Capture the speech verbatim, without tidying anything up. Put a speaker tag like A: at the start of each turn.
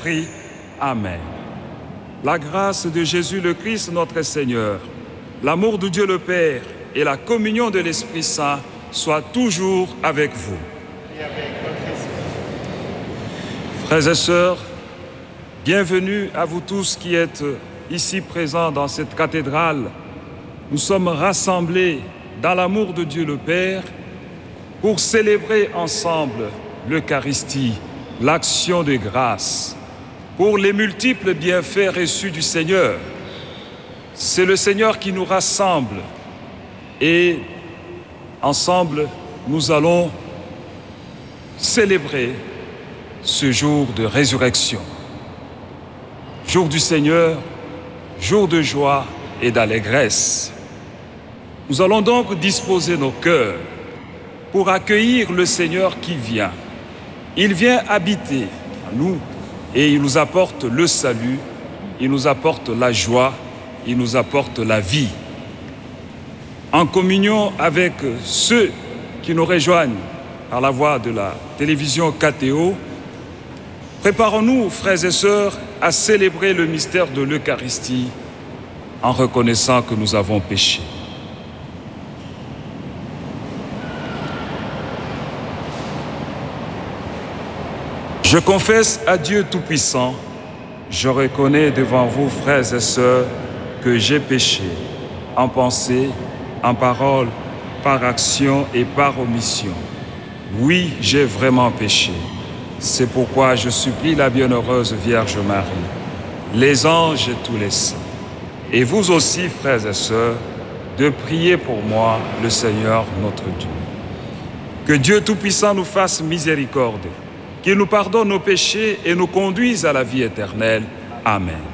A: Saint-Esprit. Amen. La grâce de Jésus le Christ, notre Seigneur, l'amour de Dieu le Père et la communion de l'Esprit Saint soient toujours avec vous.
B: Et avec votre esprit.
A: Frères et sœurs, bienvenue à vous tous qui êtes ici présents dans cette cathédrale. Nous sommes rassemblés dans l'amour de Dieu le Père pour célébrer ensemble l'Eucharistie, l'action de grâce, pour les multiples bienfaits reçus du Seigneur. C'est le Seigneur qui nous rassemble et ensemble, nous allons célébrer ce jour de résurrection. Jour du Seigneur, jour de joie et d'allégresse. Nous allons donc disposer nos cœurs pour accueillir le Seigneur qui vient. Il vient habiter en nous et il nous apporte le salut, il nous apporte la joie, il nous apporte la vie. En communion avec ceux qui nous rejoignent par la voie de la télévision K T O, préparons-nous, frères et sœurs, à célébrer le mystère de l'Eucharistie en reconnaissant que nous avons péché. Je confesse à Dieu Tout-Puissant, je reconnais devant vous, frères et sœurs, que j'ai péché en pensée, en parole, par action et par omission. Oui, j'ai vraiment péché. C'est pourquoi je supplie la bienheureuse Vierge Marie, les anges et tous les saints, et vous aussi, frères et sœurs, de prier pour moi, le Seigneur notre Dieu. Que Dieu Tout-Puissant nous fasse miséricorde, qu'il nous pardonne nos péchés et nous conduise à la vie éternelle. Amen.